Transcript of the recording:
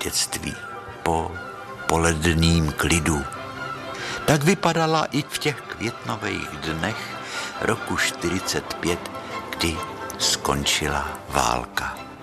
dětství, po poledním klidu. Tak vypadala i v těch květnových dnech roku 45, kdy skončila válka.